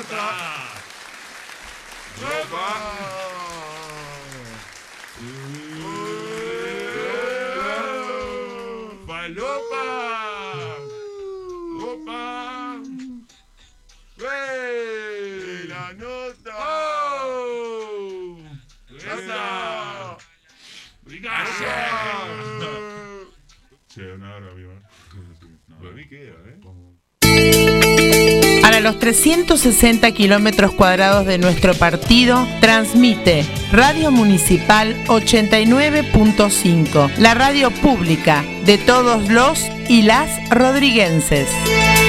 Falopa. Opa. ¡Ey! La nota. ¡Oh! ¡Esa! Sí, una hora, viva. Para mí queda, Para los 360 kilómetros cuadrados de nuestro partido, transmite Radio Municipal 89.5, la radio pública de todos los y las rodriguenses.